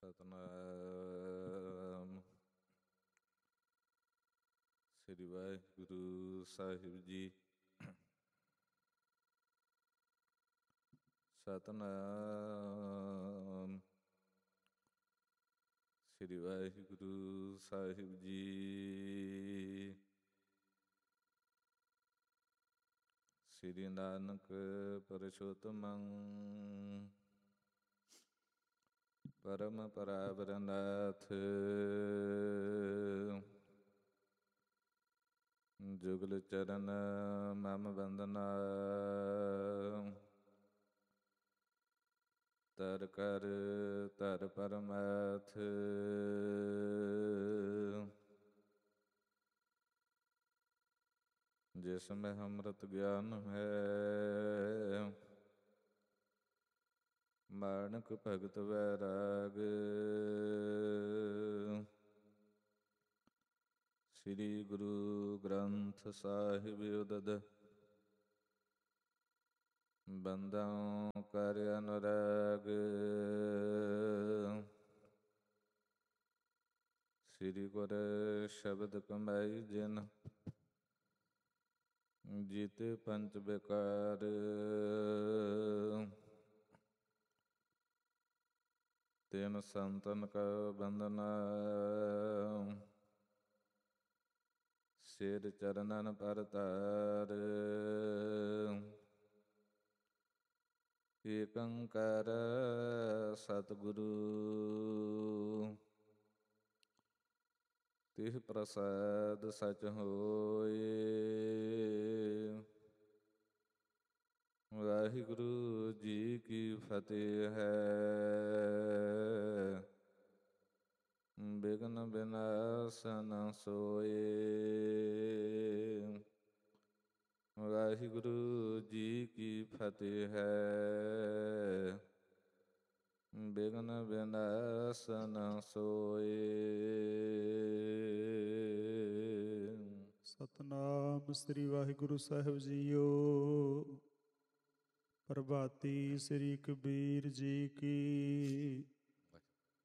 ਸਤਿਨਾਮ ਸ੍ਰੀ ਵਾਹਿਗੁਰੂ ਸਾਹਿਬ ਜੀ। ਸਤਿਨਾਮ ਸ੍ਰੀ ਵਾਹਿਗੁਰੂ ਸਾਹਿਬ ਜੀ। ਸ੍ਰੀ ਨਾਨਕ ਪਰਸ਼ੋਤਮੰ ਪਰਮ ਪਰਾਬਰਨਾਥ ਜੁਗਲ ਚਰਨ ਮਮ ਬੰਦਨਾ ਤਰ ਕਰ ਧਰ ਪਰਮਾਥ ਜਿਸ ਮੈਂ ਅੰਮ੍ਰਿਤ ਗਿਆਨ ਹੈ ਮਾਨਕ ਭਗਤ ਵੈਰਾਗ। ਸ੍ਰੀ ਗੁਰੂ ਗ੍ਰੰਥ ਸਾਹਿਬ ਉਦਦ ਬੰਦੋਂ ਕਰ ਅਨੁਰਾਗ। ਸ੍ਰੀ ਗੁਰ ਸ਼ਬਦ ਕਮਾਈ ਜਿਨ ਜੀਤੇ ਪੰਚ ਬਿਕਾਰ। ਤਿਨ ਸੰਤਨ ਕਾ ਬੰਦਨਾ ਸਿਰ ਚਰਨਨ ਪਰ ਧਾਰ। ਏਕ ਓੰਕਾਰ ਸਤਿਗੁਰੂ ਤਿਹ ਪ੍ਰਸਾਦ ਸਚ ਹੋਇ। ਵਾਹਿਗੁਰੂ ਜੀ ਕੀ ਫਤਿਹ ਹੈ। ਬਿਘਨ ਬਿਨਾਸਨ ਸੋਇ। ਵਾਹਿਗੁਰੂ ਜੀ ਕੀ ਫਤਿਹ ਹੈ। ਬਿਘਨ ਬਿਨਾਸਨ ਸੋਇ। ਸਤਿਨਾਮ ਸ੍ਰੀ ਵਾਹਿਗੁਰੂ ਸਾਹਿਬ ਜੀਓ। ਪ੍ਰਭਾਤੀ ਸ੍ਰੀ ਕਬੀਰ ਜੀ ਕੀ